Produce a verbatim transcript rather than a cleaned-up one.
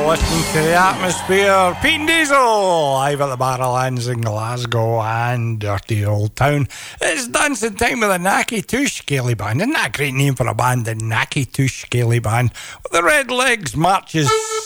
listening to The Atmosphere. Pete and Diesel, live at the Barrowlands in Glasgow and Dirty Old Town. It's dancing time with the Knacky Touche Scaly Band. Isn't that a great name for a band, the Knacky Touche Scaly Band? With the Red Legs Marches.